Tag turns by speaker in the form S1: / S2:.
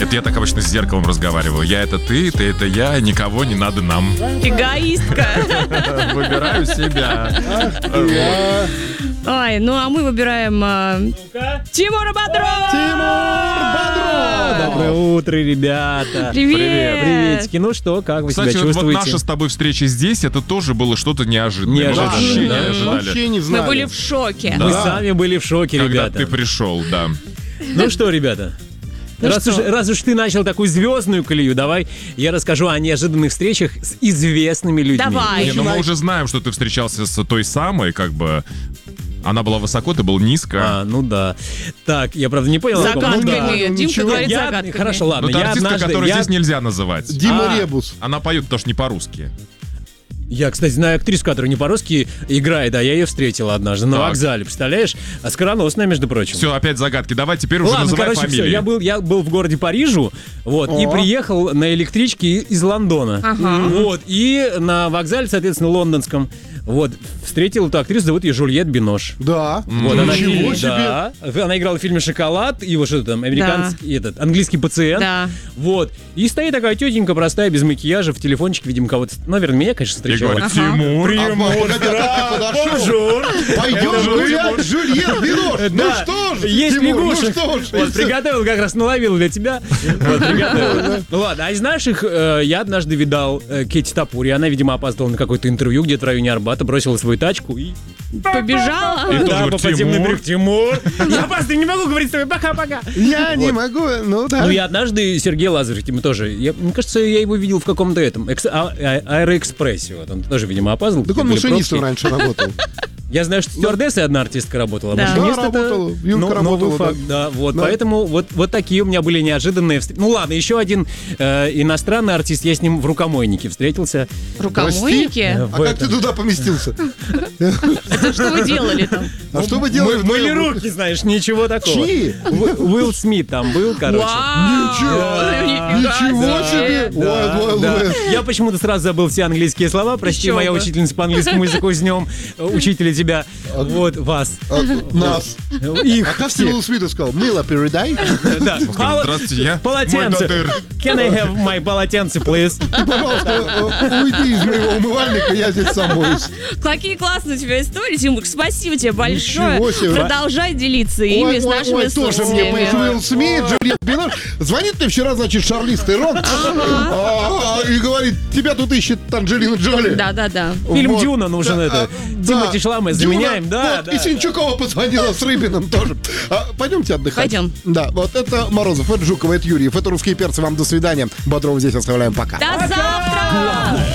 S1: Это я так обычно с зеркалом разговариваю. Я это ты это я, никого не надо нам.
S2: Эгоистка.
S1: Выбираю себя.
S2: Ой, ну а мы выбираем Тимура Бодрова!
S3: Тимур Бодров!
S4: Доброе утро, ребята.
S2: Привет!
S4: Приветики. Ну что, как вы
S1: Кстати,
S4: себя
S1: вот
S4: чувствуете?
S1: наша с тобой встреча здесь, это тоже было что-то неожиданное. Мы
S4: Неожиданно,
S1: вообще не
S4: да.
S1: ожидали.
S3: Вообще не
S2: Мы
S3: знали.
S2: были в шоке.
S4: Мы
S1: Да.
S4: сами были в шоке,
S1: Когда
S4: ребята.
S1: ты пришел, да.
S4: Ну что, ребята?
S2: Ну
S4: раз
S2: что?
S4: уж ты начал такую звездную колею, давай я расскажу о неожиданных встречах с известными людьми.
S2: Давай.
S1: Не, ну мы уже знаем, что ты встречался с той самой, как бы... Она была высоко, ты был низко.
S4: А, ну да. Так, я правда не понял. о каком-
S3: Ну да,
S2: Загадками.
S3: ну
S2: Димка
S3: ничего.
S2: говорит
S4: Я-
S2: загадками.
S4: Хорошо, ладно.
S1: Ну, ты
S4: я
S1: артистка,
S4: однажды-
S1: которую
S4: я-
S1: здесь нельзя называть.
S3: Дима
S4: А.
S3: Ребус.
S1: Она поет, потому что не по-русски.
S4: Я, кстати, знаю актрису, которая не по-русски играет, а я ее встретил однажды на
S1: Так.
S4: вокзале, представляешь? А скороносная, между прочим.
S1: Все, опять загадки. Давай теперь уже
S4: Ладно,
S1: называй
S4: короче,
S1: фамилии.
S4: все. Я был в городе Парижу, вот, и
S3: О.
S4: приехал на электричке из Лондона.
S2: Ага.
S4: Вот, и на вокзале, соответственно, лондонском, вот, встретил эту актрису, зовут ее Жюльет Бинош.
S3: Да.
S4: Вот, она,
S3: Ничего себе.
S4: да, она играла в фильме «Шоколад», и вот что там, американский, этот, английский пациент.
S2: Да.
S4: Вот, и стоит такая тетенька простая, без макияжа, в телефончик, видимо, кого-то, наверное, меня, конечно,
S1: И
S4: встречала.
S1: говорит, Тимур.
S3: Погоди, ты подошел.
S4: Бонжур.
S3: Пойдем гулять, Жюльет Бинош. Ну
S4: Да.
S3: что ж,
S4: Есть
S3: Тимур, ну
S4: лягушек.
S3: что ж.
S4: Вот, приготовил, как раз наловил для тебя. Вот, приготовил. Ну ладно, а из наших я однажды видал Кэти Топури. Она, видимо, опаздывала на какое-то интервью где-то в районе Арбата, бросила свою тачку и...
S2: Побежала?
S1: И тоже
S4: Да, по
S1: говорит,
S4: подземной
S1: Тимур.
S4: брюк. Тимур! Я опаздываю, не могу говорить с тобой, пока-пока.
S3: Я не могу, ну да.
S4: Ну, я однажды Сергей Лазарев, видимо, тоже. Мне кажется, я его видел в каком-то этом Аэроэкспрессе. Вот, он тоже, видимо, опаздывал.
S3: Так он
S4: Были
S3: машинистом
S4: пробки.
S3: раньше работал.
S4: Я знаю, что стюардессой одна артистка работала.
S2: Да.
S4: Машинист
S3: Да,
S4: это
S3: работала. Юлька
S4: новый
S3: работала,
S4: факт. Да, вот.
S3: Да.
S4: Поэтому вот такие у меня были неожиданные встречи. Ну ладно, еще один иностранный артист. Я с ним в рукомойнике встретился.
S2: Рукомойники?
S3: А
S4: В
S3: как ты туда поместился?
S2: Это что вы делали там?
S3: А что вы делали?
S4: Мыли руки, знаешь, ничего такого.
S3: Чьи?
S4: Уилл Смит там был, короче.
S2: Вау!
S3: Ничего себе! Ой,
S4: Да.
S3: ой, ой.
S4: Я почему-то сразу забыл все английские слова. Прости,
S2: Еще
S4: моя
S2: бы.
S4: учительница по английскому языку с днем учителя тебя. Вот, вас.
S3: А, Нас.
S4: Их
S3: А как ты
S4: всех.
S3: Уилл Смиту сказал? Мыло передай?
S4: Да.
S1: Здравствуйте, я.
S4: Полотенце.
S1: Мой додыр.
S4: Can I have my полотенце, please?
S3: Пожалуйста, уйди из моего умывальника, я здесь сам моюсь.
S2: Какие классные у тебя истории, Тимур. Спасибо тебе большое.
S3: Ничего себе.
S2: Продолжай делиться ими с нашими
S3: тоже мне
S2: слушателями.
S3: Уилл Смит, Джульет Бинош. Звонит мне вчера, значит, Шарлиз Терон и говорит, тебя тут ищет Анджелина Джоли.
S2: Да-да-да.
S4: Фильм
S3: Вот.
S4: «Дюна» нужен это. Тимати Шаламэ
S3: Дюна.
S4: заменяем, да,
S3: Вот,
S4: да.
S3: И Синчукова позвонила с Рыбиным тоже. Пойдемте отдыхать.
S2: Пойдем.
S3: Да, вот это Морозов, это Жукова, это Юрьев, это «Русские перцы». Вам до свидания. Бодрова здесь оставляем. Пока.
S2: До завтра!